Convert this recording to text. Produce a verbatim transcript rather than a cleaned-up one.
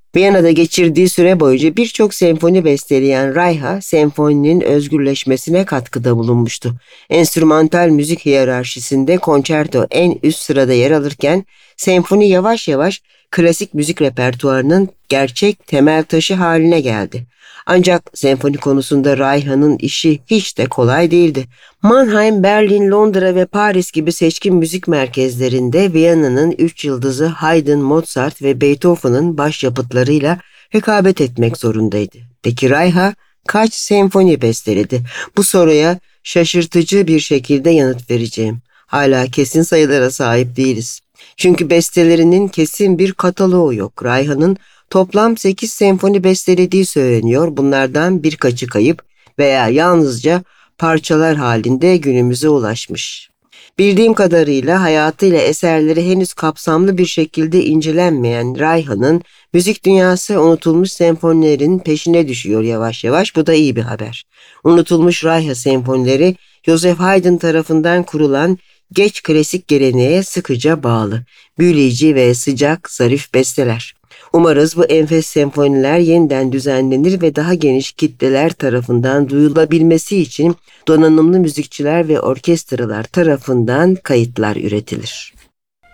Viyana'da geçirdiği süre boyunca birçok senfoni besteleyen Reicha, senfoninin özgürleşmesine katkıda bulunmuştu. Enstrümantal müzik hiyerarşisinde konçerto en üst sırada yer alırken, senfoni yavaş yavaş klasik müzik repertuarının gerçek temel taşı haline geldi. Ancak senfoni konusunda Reicha'nın işi hiç de kolay değildi. Mannheim, Berlin, Londra ve Paris gibi seçkin müzik merkezlerinde Viyana'nın üç yıldızı Haydn, Mozart ve Beethoven'ın başyapıtlarıyla rekabet etmek zorundaydı. Peki Reicha kaç senfoni besteledi? Bu soruya şaşırtıcı bir şekilde yanıt vereceğim. Hala kesin sayılara sahip değiliz. Çünkü bestelerinin kesin bir kataloğu yok. Reicha'nın toplam sekiz senfoni bestelediği söyleniyor. Bunlardan birkaçı kayıp veya yalnızca parçalar halinde günümüze ulaşmış. Bildiğim kadarıyla hayatıyla eserleri henüz kapsamlı bir şekilde incelenmeyen Reicha'nın müzik dünyası unutulmuş senfonilerin peşine düşüyor yavaş yavaş. Bu da iyi bir haber. Unutulmuş Reicha senfonileri Joseph Haydn tarafından kurulan geç klasik geleneğe sıkıca bağlı, büyüleyici ve sıcak, zarif besteler. Umarız bu enfes senfoniler yeniden düzenlenir ve daha geniş kitleler tarafından duyulabilmesi için donanımlı müzikçiler ve orkestralar tarafından kayıtlar üretilir.